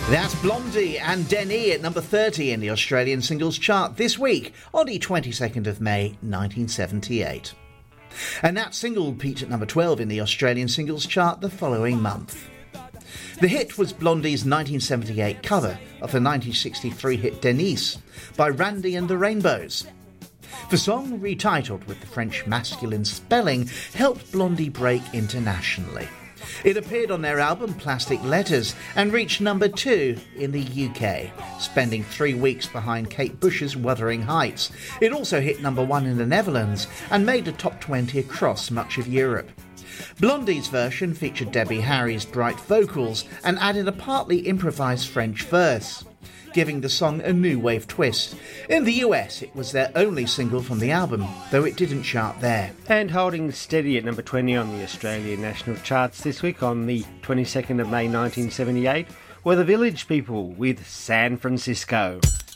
That's Blondie and Denis at number 30 in the Australian singles chart this week on the 22nd of May 1978. And that single peaked at number 12 in the Australian singles chart the following month. The hit was Blondie's 1978 cover of the 1963 hit Denis by Randy and the Rainbows. The song, retitled with the French masculine spelling, helped Blondie break internationally. It appeared on their album Plastic Letters and reached number 2 in the UK, spending 3 weeks behind Kate Bush's Wuthering Heights. It also hit number 1 in the Netherlands and made the top 20 across much of Europe. Blondie's version featured Debbie Harry's bright vocals and added a partly improvised French verse, giving the song a new wave twist. In the US, it was their only single from the album, though it didn't chart there. And holding steady at number 20 on the Australian national charts this week on the 22nd of May 1978 were the Village People with San Francisco.